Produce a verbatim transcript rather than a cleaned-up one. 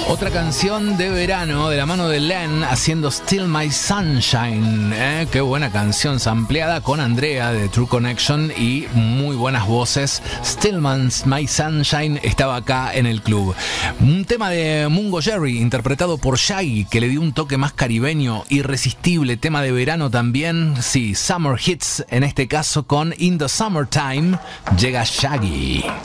Otra canción de verano de la mano de Len haciendo Still My Sunshine. ¿eh? Qué buena canción, sampleada con Andrea de True Connection y muy buenas voces. Still My Sunshine estaba acá en el club. Un tema de Mungo Jerry interpretado por Shaggy que le dio un toque más caribeño, irresistible. Tema de verano también. Sí, Summer Hits en este caso con In the Summertime. Llega Shaggy.